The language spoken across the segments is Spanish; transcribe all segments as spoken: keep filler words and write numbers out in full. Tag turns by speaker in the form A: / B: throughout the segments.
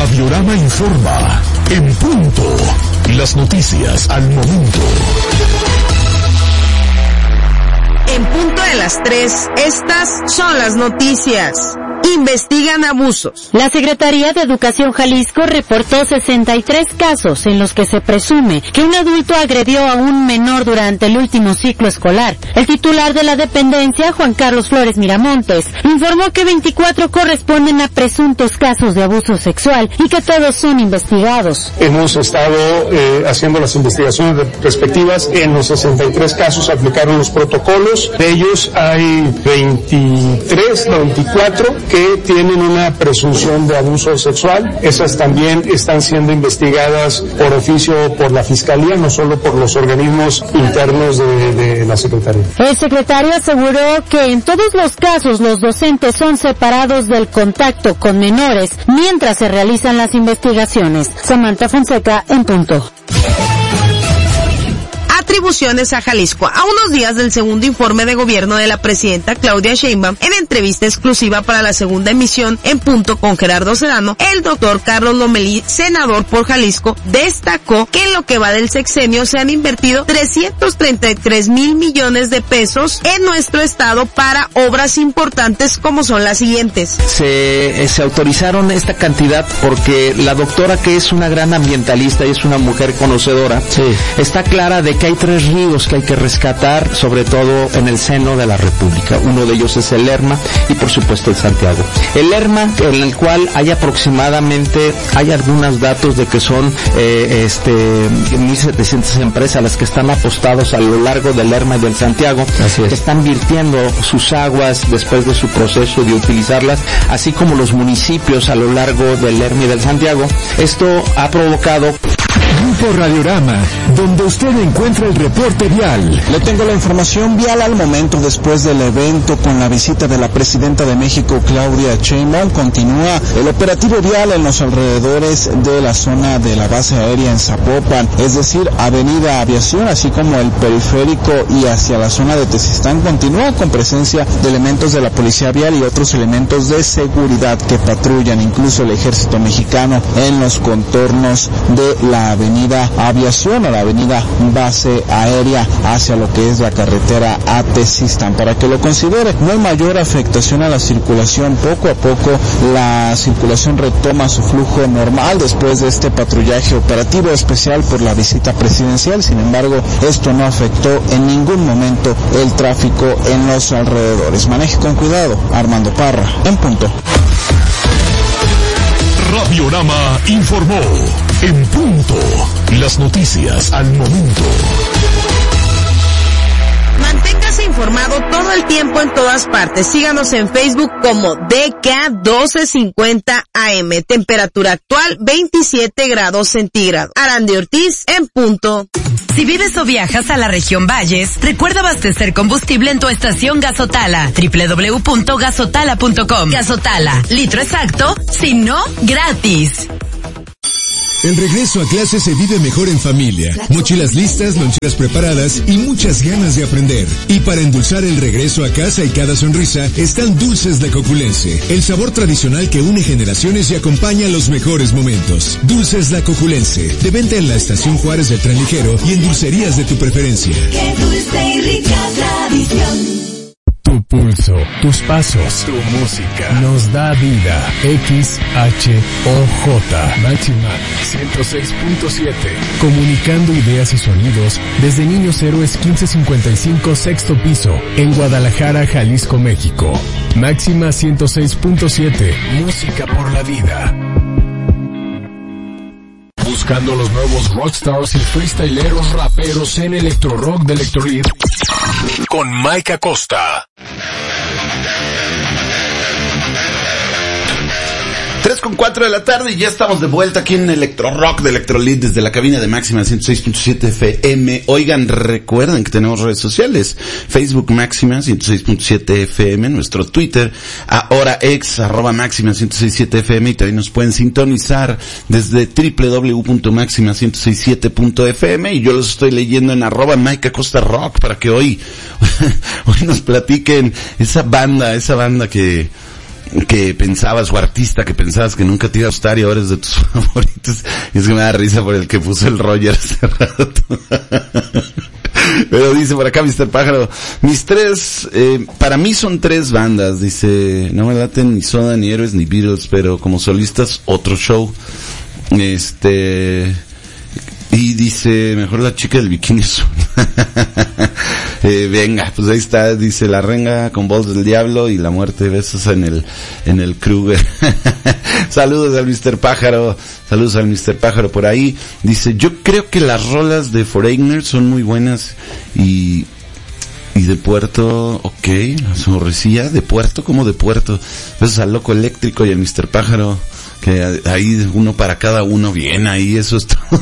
A: Radiorama informa en punto. Las noticias al momento.
B: En punto de las tres, estas son las noticias. Investigan abusos.
C: La Secretaría de Educación Jalisco reportó sesenta y tres casos en los que se presume que un adulto agredió a un menor durante el último ciclo escolar. El titular de la dependencia, Juan Carlos Flores Miramontes, informó que veinticuatro corresponden a presuntos casos de abuso sexual y que todos son investigados.
D: Hemos estado eh, haciendo las investigaciones respectivas. En los sesenta y tres casos aplicaron los protocolos. De ellos hay veintitrés, veinticuatro que tienen una presunción de abuso sexual. Esas también están siendo investigadas por oficio por la Fiscalía, no solo por los organismos internos de, de la Secretaría.
C: El secretario aseguró que en todos los casos los docentes son separados del contacto con menores mientras se realizan las investigaciones. Samantha Fonseca, en punto.
B: Atribuciones a Jalisco. A unos días del segundo informe de gobierno de la presidenta Claudia Sheinbaum, en entrevista exclusiva para la segunda emisión en punto con Gerardo Sedano, el doctor Carlos Lomelí, senador por Jalisco, destacó que en lo que va del sexenio se han invertido trescientos treinta y tres mil millones de pesos en nuestro estado para obras importantes como son las siguientes.
E: Se, se autorizaron esta cantidad porque la doctora, que es una gran ambientalista y es una mujer conocedora, sí, está clara de que hay tres ríos que hay que rescatar, sobre todo en el seno de la República. Uno de ellos es el Lerma y por supuesto el Santiago. El Lerma, en el cual hay aproximadamente, hay algunos datos de que son eh, este mil setecientas empresas las que están apostados a lo largo del Lerma y del Santiago. Así es. Están virtiendo sus aguas después de su proceso de utilizarlas, así como los municipios a lo largo del Lerma y del Santiago. Esto ha provocado
A: Grupo Radiorama, donde usted encuentra el reporte vial.
F: Le tengo la información vial al momento después del evento con la visita de la presidenta de México, Claudia Sheinbaum. Continúa el operativo vial en los alrededores de la zona de la base aérea en Zapopan, es decir, Avenida Aviación, así como el periférico y hacia la zona de Tezistán. Continúa con presencia de elementos de la policía vial y otros elementos de seguridad que patrullan, incluso el ejército mexicano, en los contornos de la Avenida Aviación o la Avenida Base Aérea hacia lo que es la carretera a Tezistán. Para que lo considere, no hay mayor afectación a la circulación. Poco a poco la circulación retoma su flujo normal después de este patrullaje operativo especial por la visita presidencial. Sin embargo, esto no afectó en ningún momento el tráfico en los alrededores. Maneje con cuidado. Armando Parra, en punto.
A: Radiorama informó en punto. Las noticias al momento.
B: Manténgase informado todo el tiempo en todas partes. Síganos en Facebook como D K doce cincuenta A M. Temperatura actual veintisiete grados centígrados. Arandi Ortiz, en punto.
G: Si vives o viajas a la región Valles, recuerda abastecer combustible en tu estación Gasotala. doble u doble u doble u punto gasotala punto com. Gasotala, litro exacto, si no, gratis.
H: El regreso a clase se vive mejor en familia. Mochilas listas, loncheras preparadas y muchas ganas de aprender. Y para endulzar el regreso a casa y cada sonrisa, están Dulces La Coculense. El sabor tradicional que une generaciones y acompaña los mejores momentos. Dulces La Coculense. De venta en la Estación Juárez del Tren Ligero y en dulcerías de tu preferencia.
I: Qué dulce y rica tradición.
J: Tu pulso, tus pasos, tu música nos da vida. X H O J Máxima ciento seis punto siete. Comunicando ideas y sonidos desde Niños Héroes quince cincuenta y cinco sexto piso en Guadalajara, Jalisco, México. Máxima ciento seis punto siete. Música por la vida. Buscando los nuevos rockstars y freestyleros raperos en Electro Rock de Electrolit con Mike Acosta.
K: tres con cuatro de la tarde y ya estamos de vuelta aquí en Electro Rock de Electrolit desde la cabina de Máxima ciento seis punto siete F M. Oigan, recuerden que tenemos redes sociales. Facebook Máxima ciento seis punto siete F M, nuestro Twitter, ahora ex, arroba Máxima ciento seis punto siete F M, y también nos pueden sintonizar desde doble u doble u doble u punto máxima ciento sesenta y siete punto F M, y yo los estoy leyendo en arroba Mike Acosta Rock para que hoy, hoy nos platiquen esa banda, esa banda que que pensabas, o artista que pensabas que nunca te iba a gustar y ahora es de tus favoritos. Y es que me da risa por el que puso el Roger hace rato. Pero dice por acá mister Pájaro, mis tres, eh, para mí son tres bandas, dice, no me laten ni Soda, ni Héroes, ni Beatles, pero como solistas, otro show. Este, y dice, mejor la chica del bikini azul. eh, venga, pues ahí está, dice La Renga con Voz del Diablo y La Muerte, besos en el, en el Kruger. Saludos al mister Pájaro, saludos al mister Pájaro por ahí. Dice, yo creo que las rolas de Foreigner son muy buenas y, y de Puerto, ok, la sonrisilla, de Puerto, como de Puerto. Besos al Loco Eléctrico y al mister Pájaro, que ahí uno para cada uno, bien, ahí eso es todo.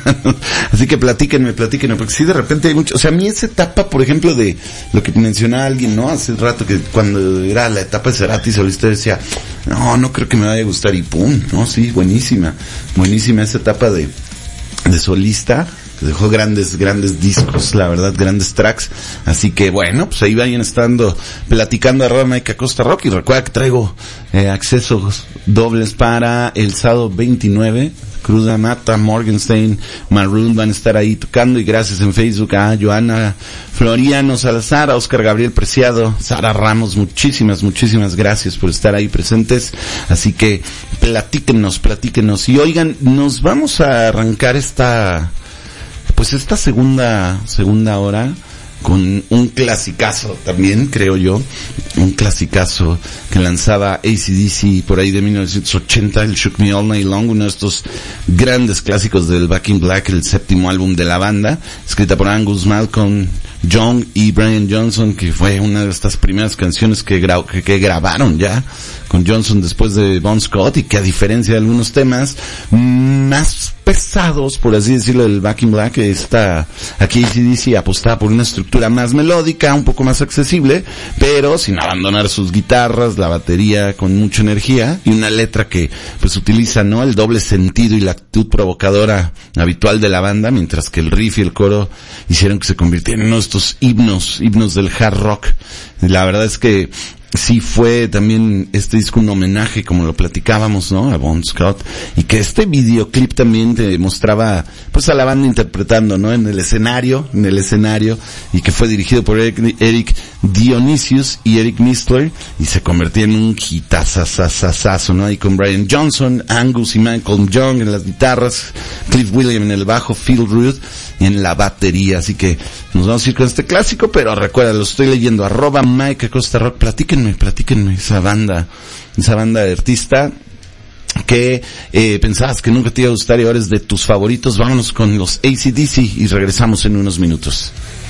K: Así que platíquenme, platíquenme, porque sí de repente hay mucho, o sea, a mí esa etapa, por ejemplo, de lo que mencionaba alguien, ¿no? Hace rato que cuando era la etapa de Cerati solista decía, no, no creo que me vaya a gustar y pum, no, sí, buenísima, buenísima esa etapa de, de solista. Dejó grandes, grandes discos, la verdad, grandes tracks. Así que bueno, pues ahí vayan estando platicando arroba Mike Acosta Rock. Y recuerda que traigo eh, accesos dobles para el sábado veintinueve. Cruda Mata, Morgenstein, Maroon van a estar ahí tocando. Y gracias en Facebook a Joana Floriano Salazar, a Oscar Gabriel Preciado, Sara Ramos, muchísimas, muchísimas gracias por estar ahí presentes. Así que platíquenos, platíquenos. Y oigan, nos vamos a arrancar esta... pues esta segunda, segunda hora con un clasicazo también, creo yo, un clasicazo que lanzaba A C D C por ahí de mil novecientos ochenta, el Shook Me All Night Long, uno de estos grandes clásicos del Back in Black, el séptimo álbum de la banda, escrita por Angus Malcolm Young y Brian Johnson, que fue una de estas primeras canciones que, gra- que, que grabaron ya con Johnson después de Bon Scott, y que a diferencia de algunos temas más pesados, por así decirlo, del Back in Black, está aquí A C D C apostaba por una estructura más melódica, un poco más accesible, pero sin abandonar sus guitarras, la batería con mucha energía, y una letra que pues utiliza, ¿no?, el doble sentido y la actitud provocadora habitual de la banda, mientras que el riff y el coro hicieron que se convirtieran en uno de estos himnos, himnos del hard rock. La verdad es que sí fue también este disco un homenaje, como lo platicábamos, ¿no?, a Bon Scott, y que este videoclip también te mostraba pues a la banda interpretando, ¿no?, en el escenario, en el escenario, y que fue dirigido por Eric, Eric Dionysius y Eric Mistler, y se convertía en un hitazazazazazo, ¿no?, ahí con Brian Johnson, Angus y Malcolm Young en las guitarras, Cliff Williams en el bajo, Phil Rudd en la batería. Así que nos vamos a ir con este clásico, pero recuerda, lo estoy leyendo, arroba Mike Acosta Rock, platíquenme, platíquenme esa banda, esa banda de artista que eh, pensabas que nunca te iba a gustar y ahora es de tus favoritos. Vámonos con los A C D C y regresamos en unos minutos.